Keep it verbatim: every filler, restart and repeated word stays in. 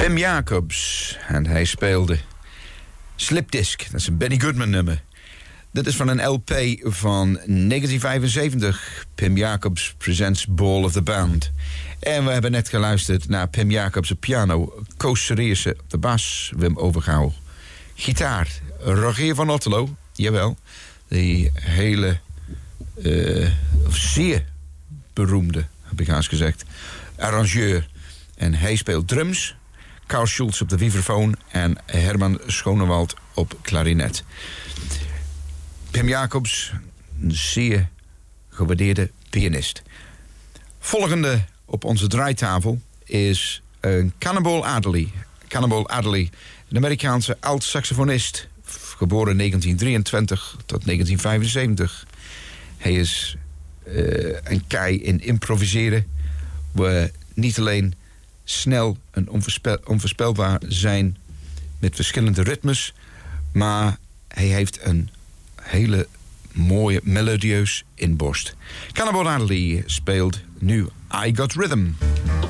Pim Jacobs. En hij speelde Slipdisc. Dat is een Benny Goodman nummer. Dit is van een L P van negentien vijfenzeventig. Pim Jacobs presents Ball of the Band. En we hebben net geluisterd naar Pim Jacobs op piano. Koos Seriussen op de bas. Wim Overgouw. Gitaar. Rogier van Otterlo. Jawel. Die hele... Uh, zeer beroemde, heb ik haast gezegd, arrangeur. En hij speelt drums. Karl Schulz op de vibrafoon en Herman Schonewald op klarinet. Pim Jacobs, een zeer gewaardeerde pianist. Volgende op onze draaitafel is een Cannonball Adderley. Cannonball Adderley, een Amerikaanse alt-saxofonist, geboren negentien drieëntwintig tot negentien vijfenzeventig. Hij is uh, een kei in improviseren. We niet alleen snel en onvoorspel, onvoorspelbaar zijn met verschillende ritmes, maar hij heeft een hele mooie melodieus inborst. Cannonball Adderley speelt nu I Got Rhythm.